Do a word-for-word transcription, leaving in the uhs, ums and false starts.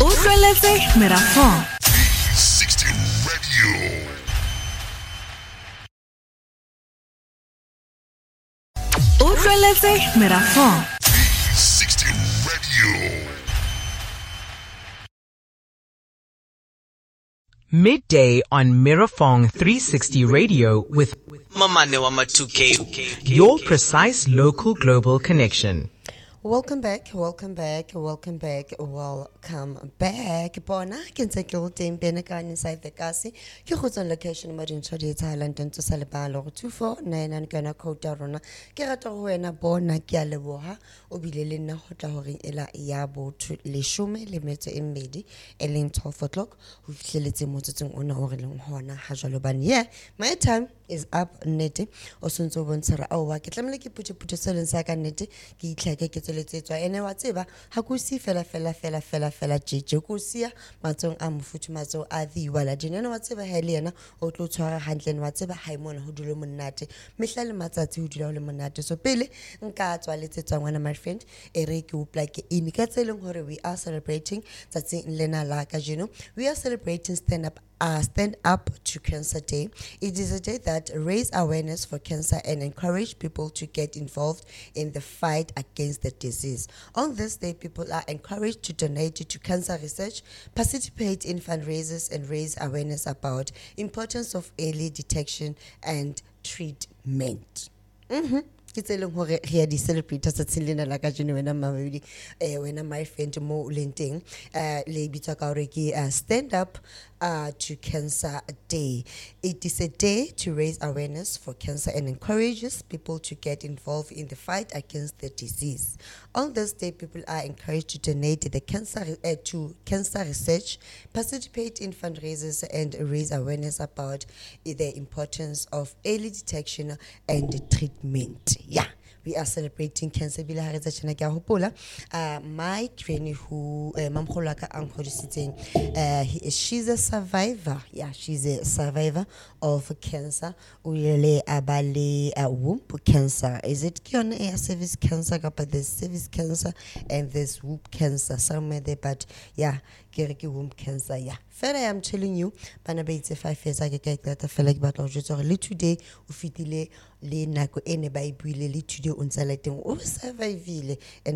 Utlweletse merafong. sixty Radio. Utlweletse merafong. sixty Radio. Midday on Mirafong three sixty Radio with Mamane wa ma two K. your precise local global connection. Welcome back, welcome back, welcome back, welcome back. Bona, can take your team Benakan inside the Kasi. You hold on location, Madin Chadi, Thailand, and to Salibalo, two four nine and Gana Kota Rona. Keratoena Bona Gyalewoha, Obilina Hotahori Ela Yabo to Lishume, Limit in Medi, Elin twelve o'clock, with Kiliti Mototung on Orilum Hona, Hajaloban. Yeah, my time is up, Netty, or soon to one Sarah. Oh, I get them put your put a cell in Saka Netty, get letetswa ene wa tseba ha ku si fela fela fela fela fela jeje ku sia matsong a mofuthi matso a diwala dinene wa tseba ha le yena o tlo tshwara hantle wa tseba ha imona ho dule monate mehla le matsatsi ho dula le monate so pele nka tswa letsetswa ngwana my friend ere ke o plake in ka tseleng hore we are celebrating tsatsi lena la ka jeno we are celebrating stand up Uh, Stand Up to Cancer Day. It is a day that raises awareness for cancer and encourage people to get involved in the fight against the disease. On this day, people are encouraged to donate to cancer research, participate in fundraisers, and raise awareness about importance of early detection and treatment. Mm-hmm. It's a long hore here the celebrate sa tsilena la ka jeno wena mabedi eh wena my friend mo lenting uh le bitsa ka hore ke stand up uh to cancer day. It is a day to raise awareness for cancer and encourages people to get involved in the fight against the disease. On this day, people are encouraged to donate the cancer uh, to cancer research, participate in fundraisers, and raise awareness about uh, the importance of early detection and treatment. Yeah, we are celebrating cancer. Bila haretsa chana kya hopola. Uh, my granny who uh, mamkholo ka ang hodisitseng, uh, he she's a survivor. Yeah, she's a survivor of cancer. Uyele abale uh, womb cancer. Is it kion a cervix cancer? But there's cervix cancer and there's womb cancer somewhere there. But yeah, kereke womb cancer. Yeah. Fela I'm telling you, bana ba itse five years a ke ka ikata fela ke batla ho jwetsa hore le today o fitile le nako ene ba e buile le today o ntse la teng o survivile.